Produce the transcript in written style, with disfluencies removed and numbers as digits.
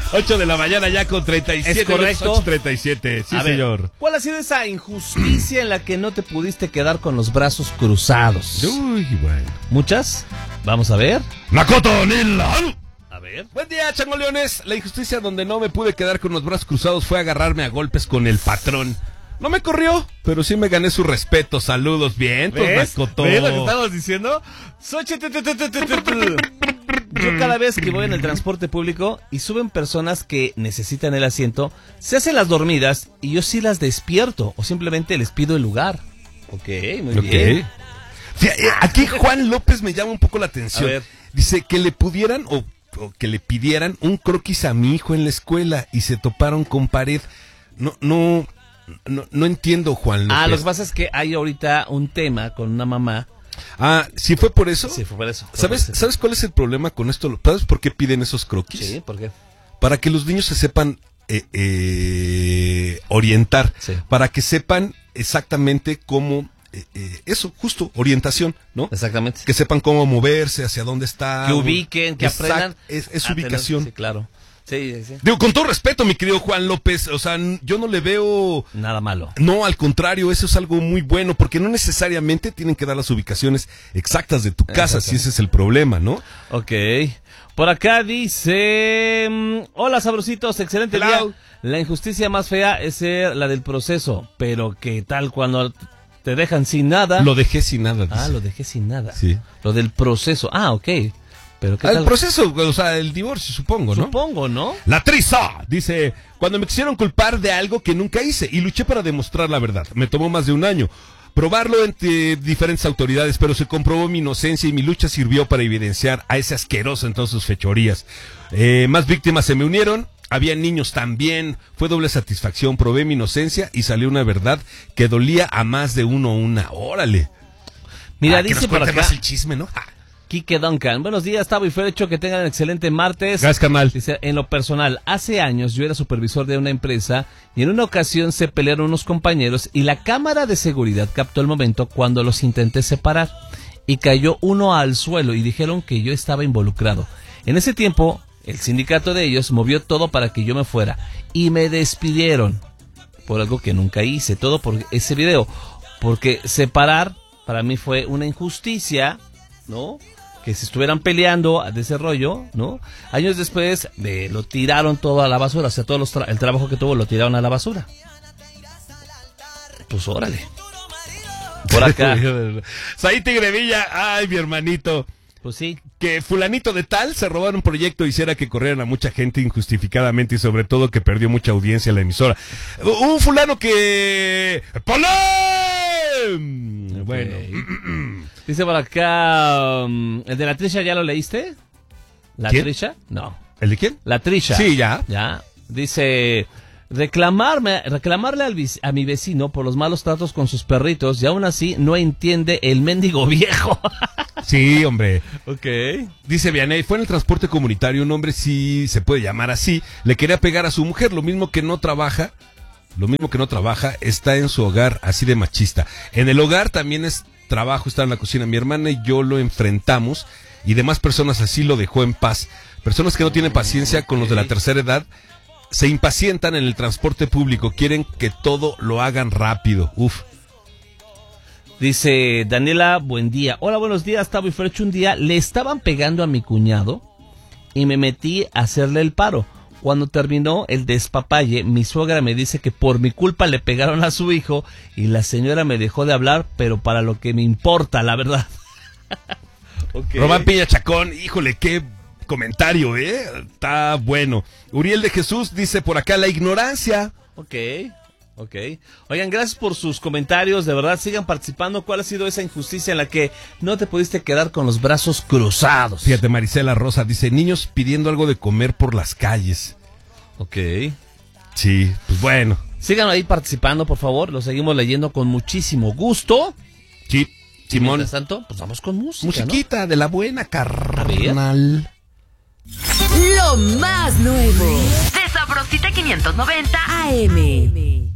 8 de la mañana ya con 37. ¿Es correcto? 8:37, sí, señor. ¿Cuál ha sido esa injusticia en la que no te pudiste quedar con los brazos cruzados? Uy, bueno. ¿Muchas? Vamos a ver. Makoto Nilano. A ver. Buen día, changoleones. La injusticia donde no me pude quedar con los brazos cruzados fue agarrarme a golpes con el patrón. No me corrió, pero sí me gané su respeto. Saludos, bien, ¿Ves? Makoto. ¿Ves lo que estamos diciendo? Yo cada vez que voy en el transporte público y suben personas que necesitan el asiento, se hacen las dormidas y yo sí las despierto o simplemente les pido el lugar. Ok, muy bien. Fíjate, aquí Juan López me llama un poco la atención. A ver. Dice que le pudieran o que le pidieran un croquis a mi hijo en la escuela y se toparon con pared. No entiendo, Juan López. Lo que pasa es que hay ahorita un tema con una mamá. ¿Sí fue por eso? Sí, fue por eso. ¿Sabes cuál es el problema con esto? ¿Sabes por qué piden esos croquis? Sí, ¿por qué? Para que los niños se sepan orientar. Sí. Para que sepan exactamente cómo... eso, justo, orientación, ¿no? Exactamente. Que sepan cómo moverse, hacia dónde está. Que ubiquen, que aprendan. Es ubicación. Sí, claro. Sí. Digo, con todo respeto, mi querido Juan López, o sea, yo no le veo... Nada malo. No, al contrario, eso es algo muy bueno, porque no necesariamente tienen que dar las ubicaciones exactas de tu casa, si ese es el problema, ¿no? Ok. Por acá dice... Hola, sabrositos, excelente día. La injusticia más fea es ser la del proceso, pero ¿qué tal cuando te dejan sin nada? Lo dejé sin nada. Dice. Lo dejé sin nada. Sí. Lo del proceso. Ok. Pero ¿qué tal? El proceso, o sea, el divorcio, supongo, ¿no? Supongo, ¿no? La Trisa dice, cuando me quisieron culpar de algo que nunca hice y luché para demostrar la verdad. Me tomó más de un año probarlo entre diferentes autoridades, pero se comprobó mi inocencia y mi lucha sirvió para evidenciar a ese asqueroso en todas sus fechorías. Más víctimas se me unieron. Había niños también, fue doble satisfacción, probé mi inocencia y salió una verdad que dolía a más de una. Órale. Mira, que dice nos por cuente acá más el chisme, ¿no? Quique Duncan. Buenos días, Tavo y Fercho, que tengan un excelente martes. Gracias, carnal. Dice, en lo personal, hace años yo era supervisor de una empresa y en una ocasión se pelearon unos compañeros y la cámara de seguridad captó el momento cuando los intenté separar y cayó uno al suelo y dijeron que yo estaba involucrado. En ese tiempo, el sindicato de ellos movió todo para que yo me fuera y me despidieron por algo que nunca hice, todo por ese video, porque separar para mí fue una injusticia, ¿no? Que se estuvieran peleando de ese rollo, ¿no? Años después lo tiraron todo a la basura, o sea, todo el trabajo que tuvo lo tiraron a la basura. Pues órale. Por acá. Saí Tigrevilla, ay, mi hermanito. Pues sí. Que fulanito de tal se robaron un proyecto e hiciera que corrieran a mucha gente injustificadamente y sobre todo que perdió mucha audiencia en la emisora. Un fulano que... ¡Polem! Bueno. Dice por acá, ¿el de la Trisha ya lo leíste? ¿La ¿Quién? Trisha? No. ¿El de quién? La Trisha. Sí, ya. Ya. Dice, reclamarle a mi vecino por los malos tratos con sus perritos y aún así no entiende el mendigo viejo. Sí, hombre. Ok. Dice Vianey, fue en el transporte comunitario, un hombre, sí se puede llamar así, le quería pegar a su mujer, lo mismo que no trabaja, está en su hogar, así de machista. En el hogar también es trabajo, está en la cocina. Mi hermana y yo lo enfrentamos y demás personas así lo dejó en paz. Personas que no tienen paciencia con los de la tercera edad se impacientan en el transporte público, quieren que todo lo hagan rápido. Uf. Dice Daniela, buen día. Hola, buenos días, Tavo y Fercho. Un día le estaban pegando a mi cuñado y me metí a hacerle el paro. Cuando terminó el despapalle, mi suegra me dice que por mi culpa le pegaron a su hijo y la señora me dejó de hablar, pero para lo que me importa, la verdad. Okay. Román Piña Chacón, híjole, qué comentario, está bueno. Uriel de Jesús dice por acá, la ignorancia. Ok. Oigan, gracias por sus comentarios, de verdad, sigan participando. ¿Cuál ha sido esa injusticia en la que no te pudiste quedar con los brazos cruzados? Fíjate, Marisela Rosa dice, niños pidiendo algo de comer por las calles. Ok. Sí, pues bueno. Sigan ahí participando, por favor, lo seguimos leyendo con muchísimo gusto. Sí, Simón. Mientras tanto, pues vamos con música, musiquita, ¿no? De la buena, carnal. Lo más nuevo de Sabrosita 590 AM.